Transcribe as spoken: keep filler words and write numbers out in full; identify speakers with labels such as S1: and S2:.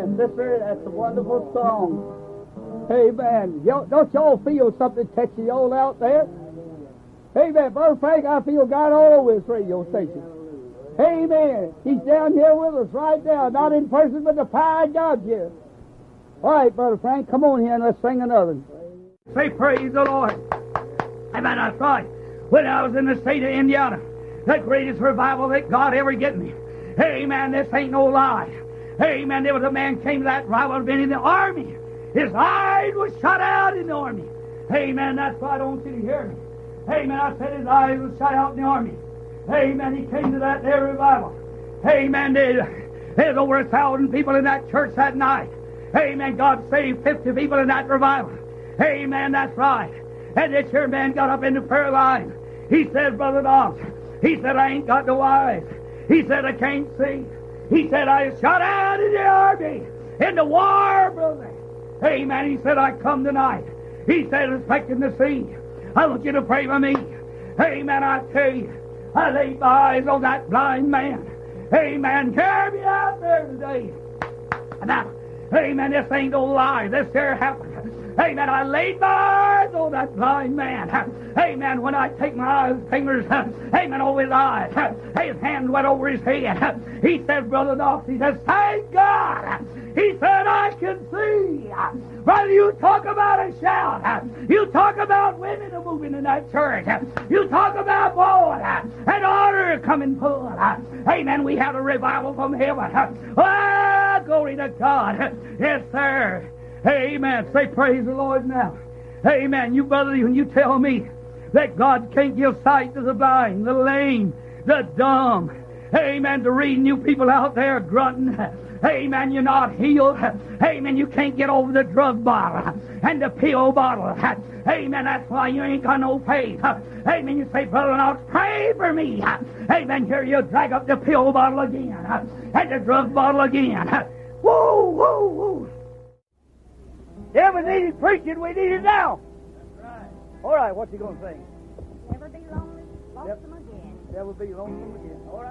S1: Amen. Sister, that's a wonderful song. Amen. Yo, don't y'all feel something touching y'all out there? Amen. Brother Frank, I feel God all over this radio station. Amen. He's down here with us right now. Not in person, but the power of God's here. All right, Brother Frank, come on here and let's sing another. Say praise the Lord. Amen. That's right. When I was in the state of Indiana, the greatest revival that God ever get me. Amen. This ain't no lie. Amen. There was a man came to that revival, been in the army. His eyes was shut out in the army. Amen. That's why I don't want you to hear me. Amen. I said his eyes was shut out in the army. Amen. He came to that there revival. Amen. There, there's over a thousand people in that church that night. Amen. God saved fifty people in that revival. Amen. That's right. And this here man got up in the prayer line. He said, Brother Dobbs, he said, I ain't got no eyes. He said, I can't see. He said, I was shot out in the army, in the war, brother. Amen. He said, I come tonight. He said, expecting to see. I want you to pray for me. Amen. I tell you, I laid my eyes on that blind man. Amen. Carry me out there today. Now, amen, this ain't no lie. This here happened. Amen. I laid my eyes on that blind man. Amen. When I take my eyes, fingers, amen, over his eyes, his hand went over his head. He said, Brother Knox, he says, thank God. He said, I can see. Brother, you talk about a shout. You talk about women moving in that church. You talk about boy and order coming full. Amen. We have a revival from heaven. Ah, glory to God. Yes, sir. Amen. Say praise the Lord now. Amen. You brother, when you tell me that God can't give sight to the blind, the lame, the dumb, amen, to reading you people out there grunting, amen, you're not healed, amen, you can't get over the drug bottle and the pill bottle, amen, that's why you ain't got no faith, amen, you say, Brother Knox, pray for me, amen, here you drag up the pill bottle again, and the drug bottle again, woo, woo, woo. Yeah, we needed preaching. We need it now. That's right. All right, what's he going to sing?
S2: Never be lonely, lonesome
S1: Yep.
S2: again.
S1: Never be lonesome again. All right.